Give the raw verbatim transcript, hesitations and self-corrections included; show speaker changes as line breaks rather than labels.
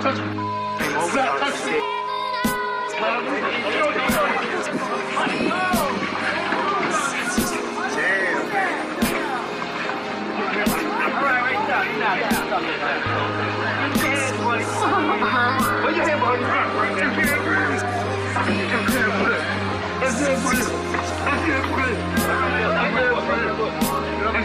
touch me. Stop touching me. Put your hand behind your back right there. I can't breathe. I can't breathe. I can't breathe.